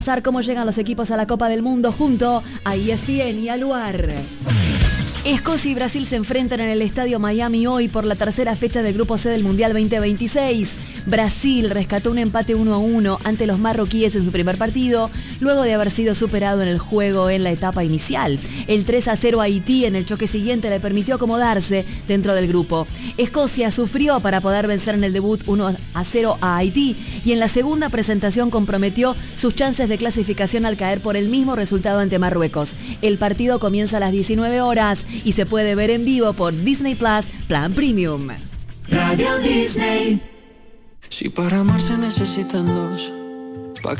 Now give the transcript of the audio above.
Cómo llegan los equipos a la Copa del Mundo junto a ESPN y a Luar. Escocia y Brasil se enfrentan en el Estadio Miami hoy por la tercera fecha del Grupo C del Mundial 2026. Brasil rescató un empate 1-1 ante los marroquíes en su primer partido, luego de haber sido superado en el juego en la etapa inicial. El 3-0 a Haití en el choque siguiente le permitió acomodarse dentro del grupo. Escocia sufrió para poder vencer en el debut 1-0 a Haití y en la segunda presentación comprometió sus chances de clasificación al caer por el mismo resultado ante Marruecos. El partido comienza a las 19 horas y se puede ver en vivo por Disney Plus Plan Premium. Radio Disney. Si para amar se necesitan dos,